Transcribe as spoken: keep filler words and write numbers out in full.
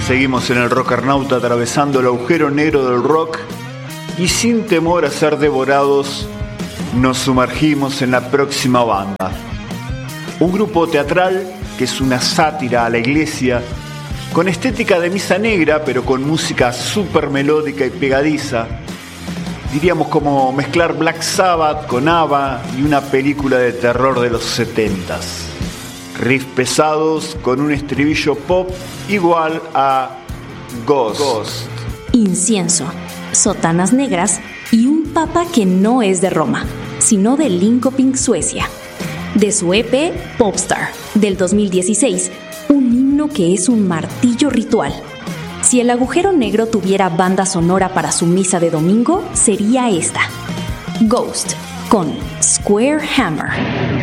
Seguimos en el Rockernauta atravesando el agujero negro del rock y sin temor a ser devorados nos sumergimos en la próxima banda. Un grupo teatral que es una sátira a la iglesia, con estética de misa negra pero con música súper melódica y pegadiza. Diríamos como mezclar Black Sabbath con ABBA y una película de terror de los setentas. Riffs pesados con un estribillo pop igual a Ghost. Ghost. Incienso, sotanas negras y un papa que no es de Roma, sino de Linköping, Suecia. De su E P Popstar del dos mil dieciséis, un himno que es un martillo ritual. Si el agujero negro tuviera banda sonora para su misa de domingo, sería esta: Ghost con Square Hammer.